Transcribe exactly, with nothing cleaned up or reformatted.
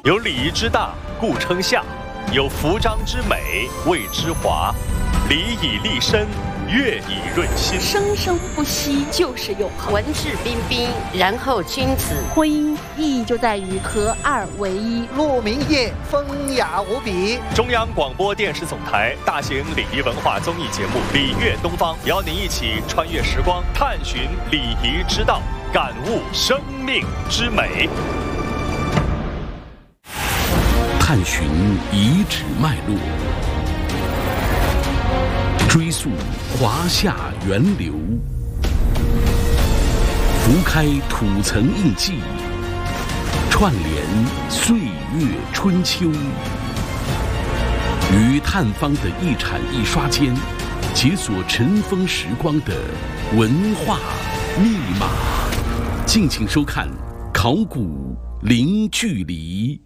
有礼仪之大，故称夏；有服装之美，谓之华。礼以立身，乐以润心。 生生不息，就是永恒。 文质彬彬，然后君子。 婚姻意义就在于合二为一。 鹿鸣夜，风雅无比。 中央广播电视总台大型礼仪文化综艺节目《礼乐东方》，邀您一起穿越时光，探寻礼仪之道，感悟生命之美。 探寻遗址脉络，追溯华夏源流，拂开土层印记，串联岁月春秋。于探访的一铲一刷间，解锁尘封时光的文化密码。敬请收看《考古零距离》。